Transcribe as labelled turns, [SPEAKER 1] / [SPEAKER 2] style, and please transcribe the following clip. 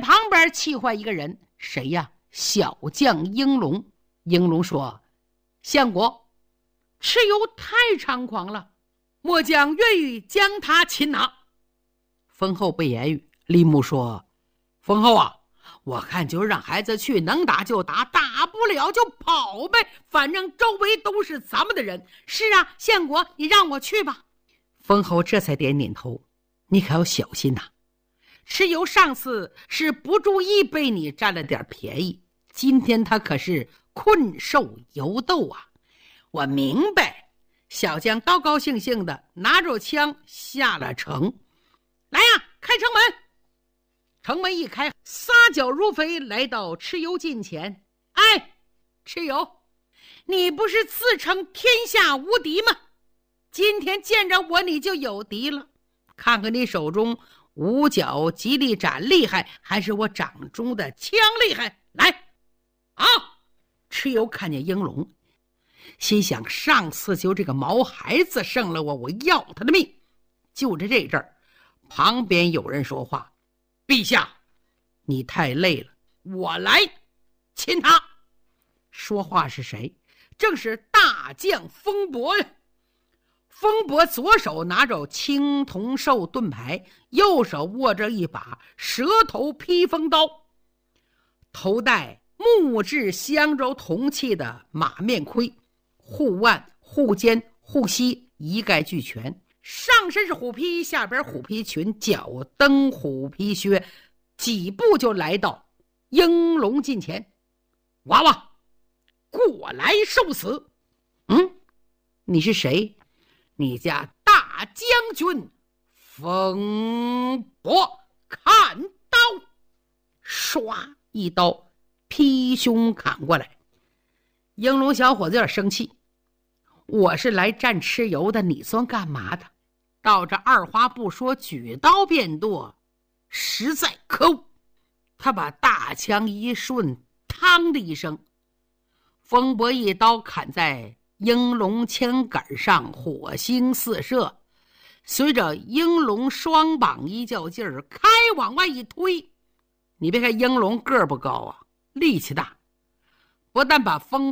[SPEAKER 1] 旁边气坏一个人，谁呀？小将英龙。英龙说：相国，蚩尤太猖狂了，末将愿意将他擒拿。封后不言语。李牧说：封后啊，我看就让孩子去，能打就打，打不了就跑呗，反正周围都是咱们的人。是啊，相国，你让我去吧。封后这才点点头。你可要小心呐，蚩尤上次是不注意被你占了点便宜，今天他可是困兽犹斗啊。我明白。小将高高兴兴的拿着枪下了城。来呀，开城门。城门一开，撒脚如飞来到蚩尤近前。哎，蚩尤，你不是自称天下无敌吗？今天见着我你就有敌了，看看你手中五角吉利斩厉害，还是我掌中的枪厉害？来啊！蚩尤看见英龙，心想上次就这个毛孩子胜了我，我要他的命。就在这阵儿，旁边有人说话：陛下，你太累了，我来擒他。说话是谁？正是大将风伯呀。风伯左手拿着青铜兽盾牌，右手握着一把蛇头披风刀，头戴木质香柔铜器的马面盔，护腕、护肩、护膝一概俱全，上身是虎皮，下边虎皮裙，脚蹬虎皮靴，几步就来到英龙近前。娃娃，过来受死。你是谁？你家大将军风伯。看刀。唰一刀劈胸砍过来。英龙小伙子有点生气，我是来战蚩尤的，你算干嘛的？到这二话不说，举刀便剁，实在可恶。他把大枪一顺，嘡的一声，风伯一刀砍在英龙枪杆上，火星四射，随着英龙双膀一较劲儿，开往外一推。你别看英龙个儿不高啊，力气大，不但把风